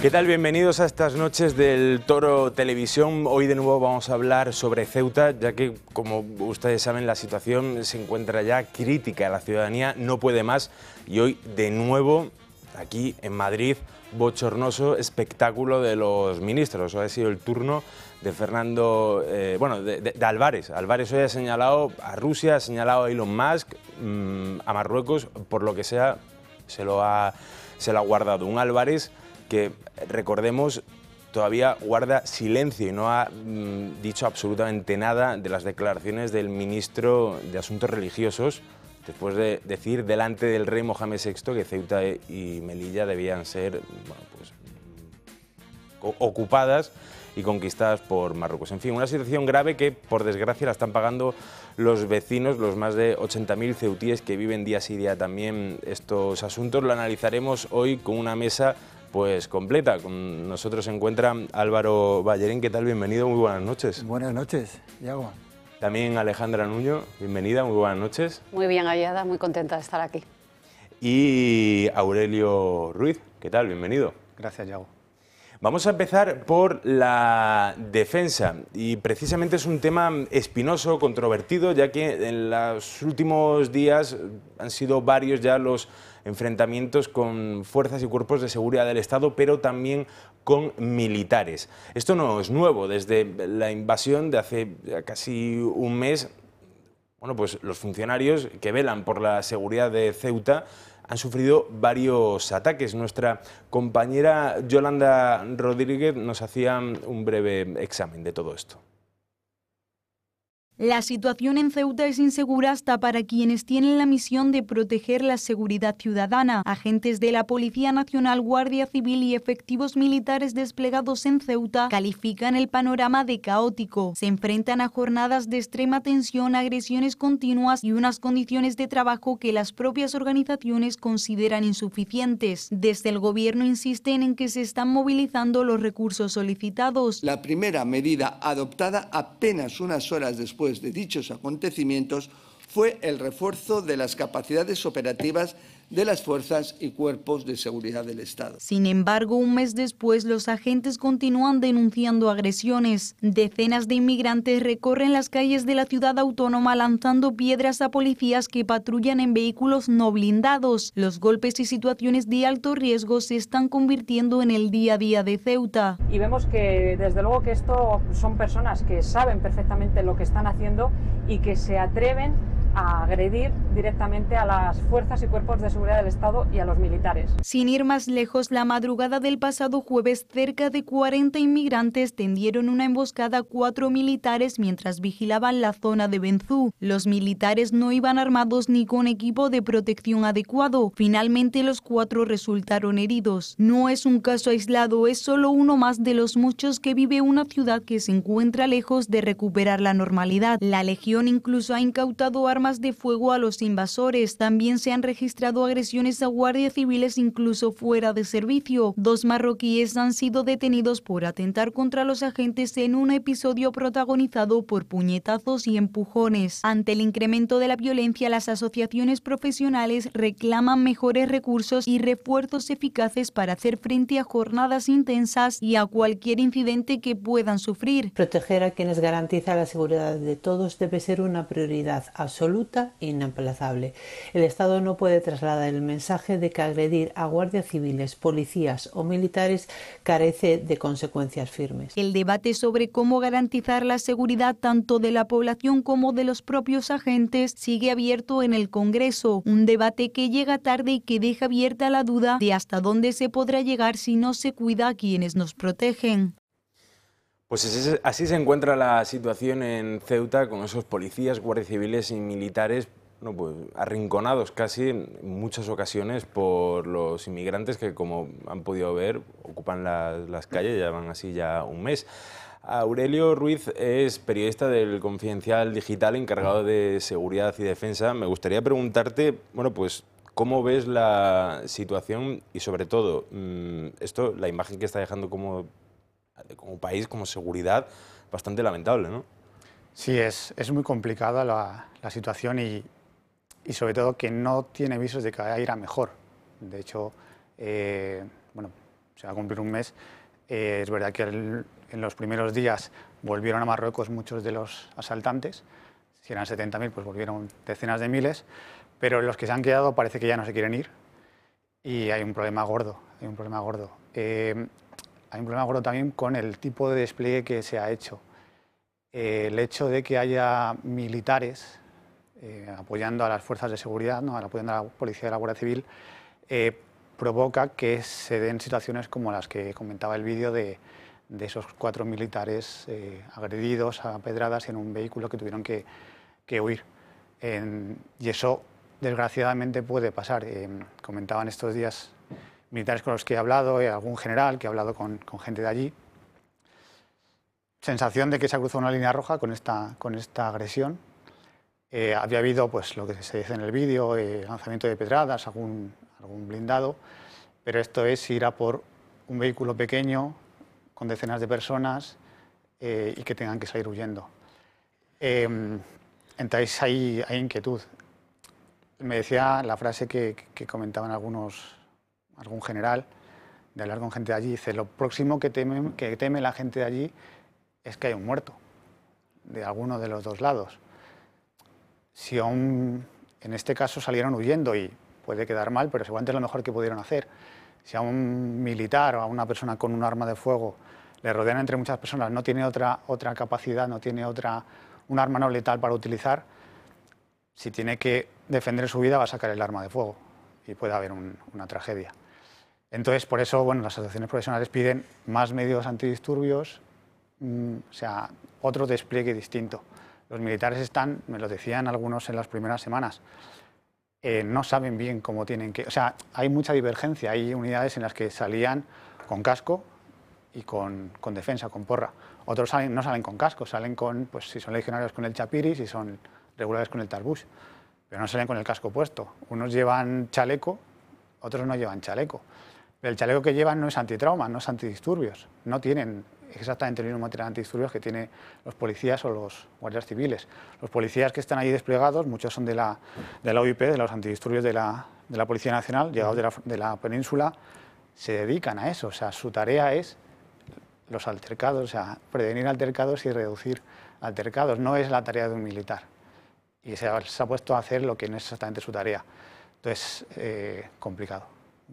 ¿Qué tal? Bienvenidos a estas noches del Toro Televisión. Hoy de nuevo vamos a hablar sobre Ceuta, ya que, como ustedes saben, la situación se encuentra ya crítica. La ciudadanía no puede más y hoy de nuevo, aquí en Madrid, bochornoso espectáculo de los ministros. Hoy ha sido el turno de Fernando, de Álvarez. Álvarez hoy ha señalado a Rusia, ha señalado a Elon Musk, a Marruecos, por lo que sea, se lo ha guardado. Un Álvarez que, recordemos, todavía guarda silencio y no ha dicho absolutamente nada de las declaraciones del ministro de Asuntos Religiosos, después de decir delante del rey Mohamed VI que Ceuta y Melilla debían ser ocupadas y conquistadas por Marruecos. En fin, una situación grave que, por desgracia, la están pagando los vecinos, los más de 80.000 ceutíes que viven día sí día también estos asuntos. Lo analizaremos hoy con una mesa pues completa. Con nosotros se encuentra Álvaro Ballerín. ¿Qué tal? Bienvenido, muy buenas noches. Buenas noches, Iago. También Alejandra Nuño, bienvenida, muy buenas noches. Muy bien hallada, muy contenta de estar aquí. Y Aurelio Ruiz, ¿qué tal? Bienvenido. Gracias, Iago. Vamos a empezar por la defensa, y precisamente es un tema espinoso, controvertido, ya que en los últimos días han sido varios ya los enfrentamientos con fuerzas y cuerpos de seguridad del Estado, pero también con militares. Esto no es nuevo. Desde la invasión de hace casi un mes, bueno, pues los funcionarios que velan por la seguridad de Ceuta han sufrido varios ataques. Nuestra compañera Yolanda Rodríguez nos hacía un breve examen de todo esto. La situación en Ceuta es insegura hasta para quienes tienen la misión de proteger la seguridad ciudadana. Agentes de la Policía Nacional, Guardia Civil y efectivos militares desplegados en Ceuta califican el panorama de caótico. Se enfrentan a jornadas de extrema tensión, agresiones continuas y unas condiciones de trabajo que las propias organizaciones consideran insuficientes. Desde el gobierno insisten en que se están movilizando los recursos solicitados. La primera medida adoptada apenas unas horas después de dichos acontecimientos fue el refuerzo de las capacidades operativas de las fuerzas y cuerpos de seguridad del Estado. Sin embargo, un mes después, los agentes continúan denunciando agresiones. Decenas de inmigrantes recorren las calles de la ciudad autónoma lanzando piedras a policías que patrullan en vehículos no blindados. Los golpes y situaciones de alto riesgo se están convirtiendo en el día a día de Ceuta. Y vemos que, desde luego, que esto son personas que saben perfectamente lo que están haciendo y que se atreven a agredir directamente a las fuerzas y cuerpos de seguridad del Estado y a los militares. Sin ir más lejos, la madrugada del pasado jueves, cerca de 40 inmigrantes tendieron una emboscada a 4 militares mientras vigilaban la zona de Benzú. Los militares no iban armados ni con equipo de protección adecuado. Finalmente, los 4 resultaron heridos. No es un caso aislado, es solo uno más de los muchos que vive una ciudad que se encuentra lejos de recuperar la normalidad. La Legión incluso ha incautado armas de fuego a los invasores. También se han registrado agresiones a guardias civiles incluso fuera de servicio. 2 marroquíes han sido detenidos por atentar contra los agentes en un episodio protagonizado por puñetazos y empujones. Ante el incremento de la violencia, las asociaciones profesionales reclaman mejores recursos y refuerzos eficaces para hacer frente a jornadas intensas y a cualquier incidente que puedan sufrir. Proteger a quienes garantizan la seguridad de todos debe ser una prioridad absoluta e inaplazable. El Estado no puede trasladar el mensaje de que agredir a guardias civiles, policías o militares carece de consecuencias firmes. El debate sobre cómo garantizar la seguridad tanto de la población como de los propios agentes sigue abierto en el Congreso, un debate que llega tarde y que deja abierta la duda de hasta dónde se podrá llegar si no se cuida a quienes nos protegen. Pues así se encuentra la situación en Ceuta, con esos policías, guardias civiles y militares arrinconados casi en muchas ocasiones por los inmigrantes que, como han podido ver, ocupan las calles, ya van así ya un mes. Aurelio Ruiz es periodista del Confidencial Digital, encargado de seguridad y defensa. Me gustaría preguntarte, ¿cómo ves la situación y, sobre todo, la imagen que está dejando como país, como seguridad, bastante lamentable, ¿no? Sí, es muy complicada la situación y sobre todo que no tiene visos de que irá mejor. De hecho, se va a cumplir un mes. Es verdad que en los primeros días volvieron a Marruecos muchos de los asaltantes, si eran 70.000 pues volvieron decenas de miles, pero los que se han quedado parece que ya no se quieren ir y hay un problema gordo, hay un problema gordo. Hay un problema gordo también con el tipo de despliegue que se ha hecho. El hecho de que haya militares apoyando a las fuerzas de seguridad, ¿no? Apoyando a la policía y a la Guardia Civil, provoca que se den situaciones como las que comentaba el vídeo de esos 4 militares agredidos a pedradas en un vehículo que tuvieron que huir. Y eso, desgraciadamente, puede pasar. Comentaban estos días militares con los que he hablado, algún general que ha hablado con gente de allí. Sensación de que se ha cruzado una línea roja con esta agresión. Había habido, pues, lo que se dice en el vídeo, lanzamiento de pedradas, algún blindado, pero esto es ir a por un vehículo pequeño con decenas de personas y que tengan que salir huyendo. Entonces hay inquietud. Me decía la frase que comentaban algún general, de hablar con gente de allí, dice, lo próximo que teme la gente de allí es que haya un muerto, de alguno de los dos lados. Si aún, en este caso, salieron huyendo y puede quedar mal, pero seguramente es lo mejor que pudieron hacer. Si a un militar o a una persona con un arma de fuego le rodean entre muchas personas, no tiene otra capacidad, no tiene un arma no letal para utilizar, si tiene que defender su vida va a sacar el arma de fuego y puede haber una tragedia. Entonces, por eso, bueno, las asociaciones profesionales piden más medios antidisturbios, o sea, otro despliegue distinto. Los militares están, me lo decían algunos en las primeras semanas, no saben bien cómo tienen que... O sea, hay mucha divergencia, hay unidades en las que salían con casco y con defensa, con porra. Otros no salen con casco, salen con, pues si son legionarios con el chapiri, si son regulares con el tarbush, pero no salen con el casco puesto. Unos llevan chaleco, otros no llevan chaleco. Pero el chaleco que llevan no es antitrauma, no es antidisturbios, no tienen exactamente el mismo material antidisturbios que tienen los policías o los guardias civiles. Los policías que están ahí desplegados, muchos son de la OIP, de los antidisturbios de la Policía Nacional, llegados de la península, se dedican a eso. O sea, su tarea es los altercados, o sea, prevenir altercados y reducir altercados. No es la tarea de un militar. Y se ha puesto a hacer lo que no es exactamente su tarea. Entonces, complicado.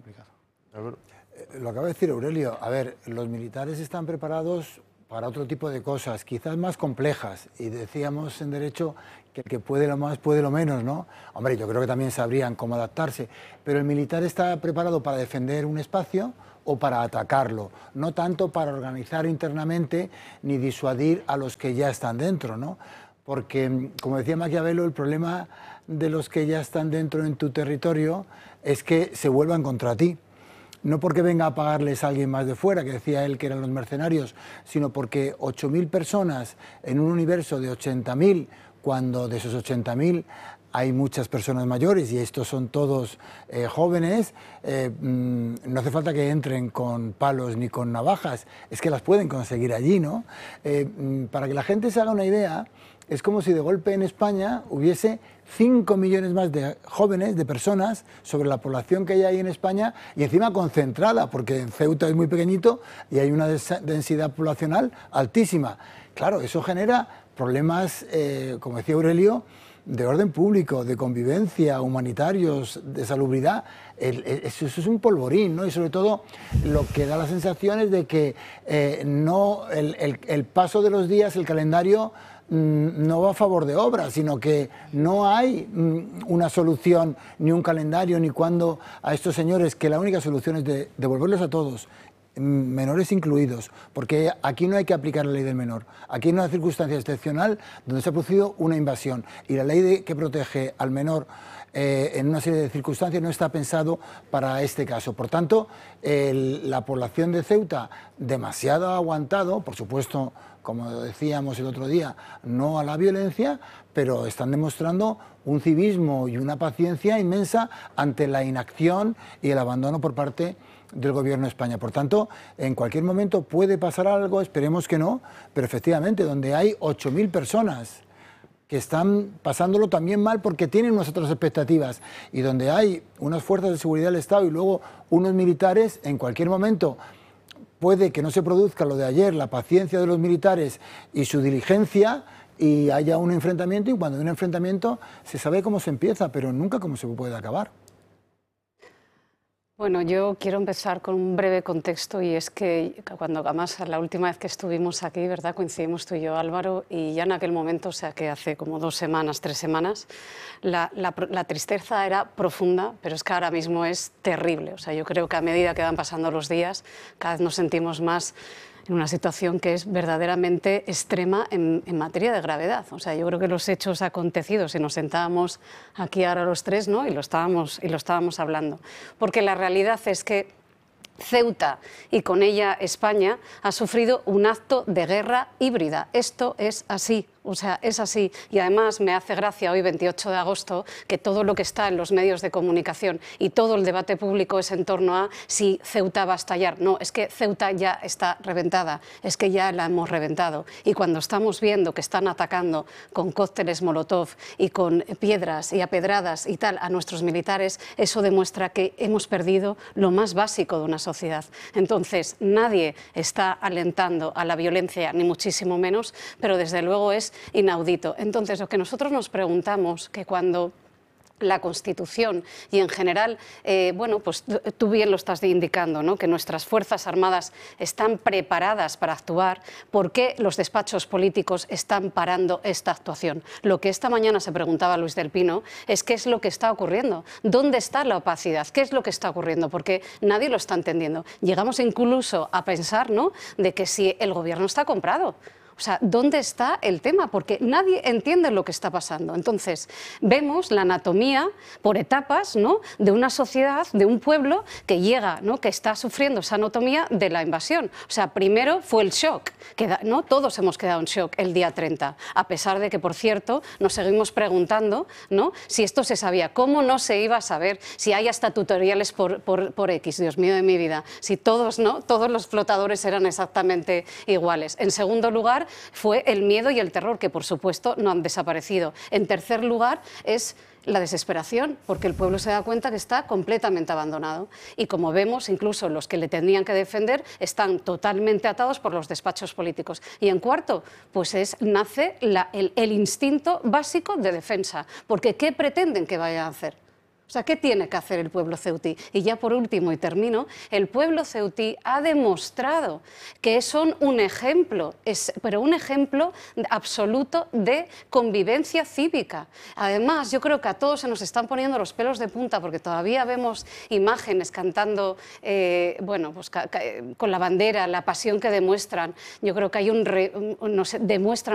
Lo acaba de decir Aurelio. A ver, los militares están preparados para otro tipo de cosas, quizás más complejas. Y decíamos en derecho que el que puede lo más puede lo menos, ¿no? Hombre, yo creo que también sabrían cómo adaptarse. Pero el militar está preparado para defender un espacio o para atacarlo, no tanto para organizar internamente ni disuadir a los que ya están dentro, ¿no? Porque, como decía Maquiavelo, el problema de los que ya están dentro en tu territorio es que se vuelvan contra ti. No porque venga a pagarles a alguien más de fuera, que decía él que eran los mercenarios, sino porque 8.000 personas en un universo de 80.000, cuando de esos 80.000 hay muchas personas mayores y estos son todos jóvenes, no hace falta que entren con palos ni con navajas, es que las pueden conseguir allí, ¿no? Para que la gente se haga una idea, es como si de golpe en España hubiese 5 millones más de jóvenes, de personas, sobre la población que hay ahí en España, y encima concentrada, porque en Ceuta es muy pequeñito y hay una densidad poblacional altísima. Claro, eso genera problemas, como decía Aurelio, de orden público, de convivencia, humanitarios, de salubridad. Eso es un polvorín, ¿no? Y sobre todo lo que da la sensación es de que el paso de los días, el calendario, no va a favor de obra, sino que no hay una solución, ni un calendario, ni cuándo a estos señores, que la única solución es devolverlos a todos, menores incluidos, porque aquí no hay que aplicar la ley del menor. Aquí hay una circunstancia excepcional donde se ha producido una invasión y la ley que protege al menor en una serie de circunstancias no está pensado para este caso. Por tanto, la población de Ceuta demasiado ha aguantado, por supuesto, como decíamos el otro día, no a la violencia, pero están demostrando un civismo y una paciencia inmensa ante la inacción y el abandono por parte del Gobierno de España. Por tanto, en cualquier momento puede pasar algo, esperemos que no, pero efectivamente, donde hay 8.000 personas que están pasándolo también mal porque tienen unas otras expectativas, y donde hay unas fuerzas de seguridad del Estado y luego unos militares, en cualquier momento puede que no se produzca lo de ayer, la paciencia de los militares y su diligencia, y haya un enfrentamiento, y cuando hay un enfrentamiento se sabe cómo se empieza, pero nunca cómo se puede acabar. Bueno, yo quiero empezar con un breve contexto, y es que cuando además la última vez que estuvimos aquí, ¿verdad?, coincidimos tú y yo, Álvaro, y ya en aquel momento, o sea que hace como 2 semanas, 3 semanas, la tristeza era profunda, pero es que ahora mismo es terrible. O sea, yo creo que a medida que van pasando los días, cada vez nos sentimos más en una situación que es verdaderamente extrema en materia de gravedad. O sea, yo creo que los hechos acontecidos, si nos sentábamos aquí ahora los tres, ¿no?, y lo estábamos hablando, porque la realidad es que Ceuta y con ella España ha sufrido un acto de guerra híbrida. Esto es así. O sea, es así. Y además me hace gracia hoy, 28 de agosto, que todo lo que está en los medios de comunicación y todo el debate público es en torno a si Ceuta va a estallar. No, es que Ceuta ya está reventada, es que ya la hemos reventado. Y cuando estamos viendo que están atacando con cócteles Molotov y con piedras y apedradas y tal a nuestros militares, eso demuestra que hemos perdido lo más básico de una sociedad. Entonces, nadie está alentando a la violencia, ni muchísimo menos, pero desde luego es inaudito. Entonces, lo que nosotros nos preguntamos, que cuando la Constitución y en general, bueno, pues tú bien lo estás indicando, ¿no?, que nuestras Fuerzas Armadas están preparadas para actuar, ¿por qué los despachos políticos están parando esta actuación? Lo que esta mañana se preguntaba Luis del Pino es qué es lo que está ocurriendo, dónde está la opacidad, qué es lo que está ocurriendo, porque nadie lo está entendiendo. Llegamos incluso a pensar, ¿no?, de que si el gobierno está comprado. O sea, ¿dónde está el tema? Porque nadie entiende lo que está pasando. Entonces, vemos la anatomía por etapas, ¿no?, de una sociedad, de un pueblo que llega, ¿no?, que está sufriendo esa anatomía de la invasión. O sea, primero fue el shock, ¿no? Todos hemos quedado en shock el día 30, a pesar de que, por cierto, nos seguimos preguntando, ¿no?, si esto se sabía. ¿Cómo no se iba a saber? Si hay hasta tutoriales por X, Dios mío de mi vida. Si todos, ¿no?, todos los flotadores eran exactamente iguales. En segundo lugar, fue el miedo y el terror, que por supuesto no han desaparecido. En tercer lugar es la desesperación, porque el pueblo se da cuenta que está completamente abandonado. Y como vemos, incluso los que le tendrían que defender están totalmente atados por los despachos políticos. Y en cuarto, pues nace el instinto básico de defensa, porque ¿qué pretenden que vayan a hacer? O sea, ¿qué tiene que hacer el pueblo ceutí? Y ya por último, y termino, el pueblo ceutí ha demostrado que son un ejemplo, pero un ejemplo absoluto de convivencia cívica. Además, yo creo que a todos se nos están poniendo los pelos de punta, porque todavía vemos imágenes cantando, bueno, pues con la bandera, la pasión que demuestran. Yo creo que hay demuestran